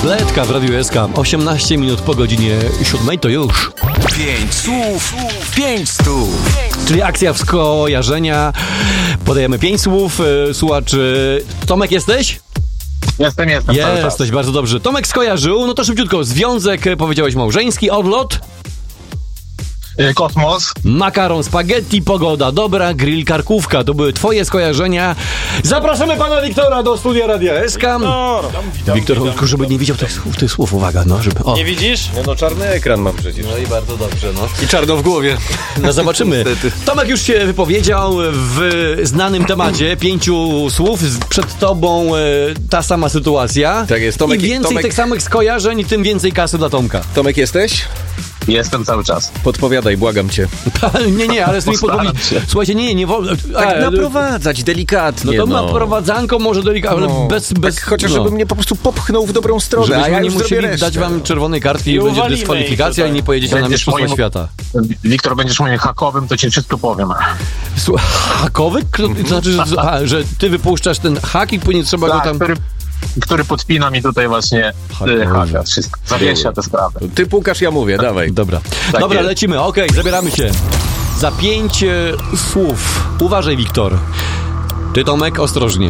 Bledka w Radiu SK. 18 minut po godzinie 7 to już 5 słów, 5 stów. Czyli akcja w skojarzenia. Podajemy 5 słów. Słuchacz, Tomek jesteś? Jestem. Jesteś, bardzo dobrze. Tomek skojarzył, no to szybciutko. Związek, powiedziałeś, małżeński, odlot. Kosmos. Makaron, spaghetti, pogoda, dobra, grill, karkówka. To były twoje skojarzenia. Zapraszamy pana Wiktora do studia Radia SK. Wiktor, tylko żeby nie widział tych słów, uwaga, no, żeby... O. Nie widzisz? No czarny ekran mam przecież. No i bardzo dobrze, no. I czarno w głowie. No zobaczymy. Tomek już się wypowiedział w znanym temacie 5 słów. Przed tobą ta sama sytuacja. Tak jest, Tomek. Im więcej tych samych skojarzeń, tym więcej kasy dla Tomka. Tomek, jesteś? Jestem cały czas. Podpowiadaj, błagam cię. Nie, ale z tymi podpowiedzi. Słuchajcie, nie wolno. Tak naprowadzać delikatnie. No to naprowadzanko może delikatnie, ale bez... Tak, chociaż żeby mnie po prostu popchnął w dobrą stronę, Żebyśmy a ja nie już musieli dać wam czerwonej kartki i będzie dyskwalifikacja i nie pojedziecie na Mistrzostwa Świata. Wiktor, będziesz moim hakowym, to ci wszystko powiem. Hakowy? To znaczy, że ty wypuszczasz ten hak i później trzeba go tam... Który podpina mi tutaj właśnie haka. Wszystko. Zawiesza tę sprawę. Ty pukasz, ja mówię, dawaj. Dobra, Tak dobra, jest. lecimy, okej, zabieramy się. Za 5 słów. Uważaj, Wiktor. Ty, Tomek, ostrożnie.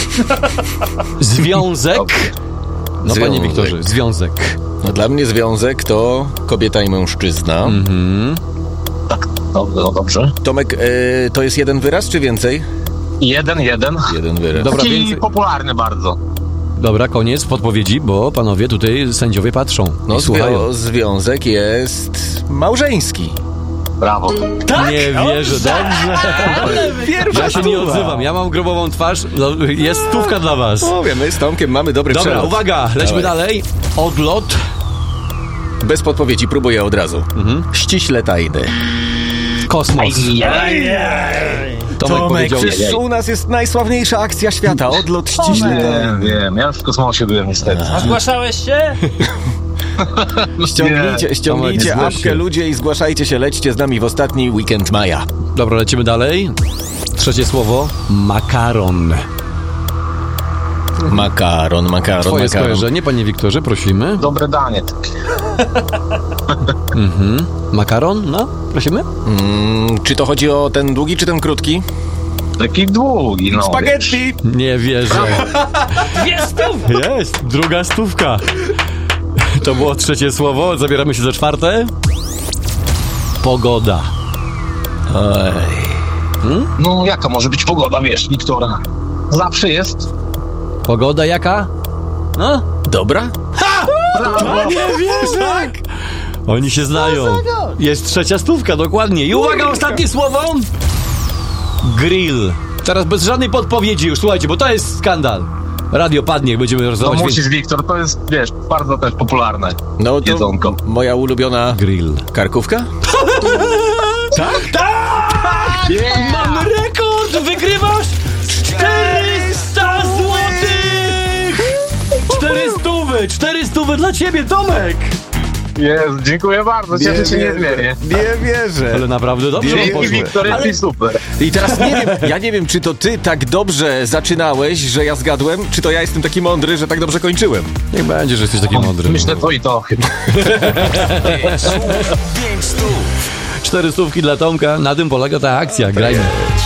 Związek. No, panie Związek. Wiktorze, związek. No dla mnie związek to kobieta i mężczyzna. Tak, no dobrze. Tomek, to jest jeden wyraz, czy więcej? Jeden. Jeden wyraz. Dobra, Taki więcej. popularny bardzo. Dobra, koniec podpowiedzi, bo panowie tutaj sędziowie patrzą No, i słuchają. związek jest małżeński. Brawo. Nie wierzę, dobrze. Ja się nie odzywam, ja mam grobową twarz, no, jest stówka dla was. Mówię, my z Tomkiem mamy dobry Dobra, przelot. uwaga, lećmy dalej. Odlot. Bez podpowiedzi, próbuję od razu. Ściśle tajny. Kosmos. Tomek powiedział... przecież u nas jest najsławniejsza akcja świata. Odlot ściśle tajny. Wiem. Ja już w kosmosie byłem niestety. A zgłaszałeś się? Ściągnijcie Tomek, zgłoś apkę, się. ludzie, i zgłaszajcie się, lećcie z nami w ostatni weekend maja. Dobra, lecimy dalej. Trzecie słowo. Makaron. Makaron. Twoje skojarzenie, panie Wiktorze, prosimy. Dobre danie. Makaron, no, prosimy. Czy to chodzi o ten długi, czy ten krótki? Taki długi, no. Spaghetti! Nie wierzę. 2 stówy! Jest, druga stówka. To było trzecie słowo, zabieramy się za czwarte. Pogoda. No jaka może być pogoda, wiesz, Wiktora? Zawsze jest. Pogoda jaka? No? Dobra? Nie wierzę! Tak. Oni się znają. Jest trzecia stówka, dokładnie. I uwaga, ostatnie słowo. Grill. Teraz bez żadnej podpowiedzi już, słuchajcie, bo to jest skandal. Radio padnie, jak będziemy No rozmawiać. musisz, Wiktor, to jest, wiesz, bardzo też popularne. No to Jedzonko. moja ulubiona Grill. karkówka? Tak! Mam rekord! Wygrywasz 400 złotych! 400 dla ciebie, Tomek! Jest, dziękuję bardzo, cieszę się niezmiernie. Nie wierzę. Ale naprawdę dobrze wam Dzięki, poszło. Wiktor, jesteś super. I teraz nie wiem, czy to ty tak dobrze zaczynałeś, że ja zgadłem, czy to ja jestem taki mądry, że tak dobrze kończyłem. Niech będzie, że jesteś taki mądry. Myślę to i to chyba. 5 stów. 400 dla Tomka, na tym polega ta akcja, grajmy.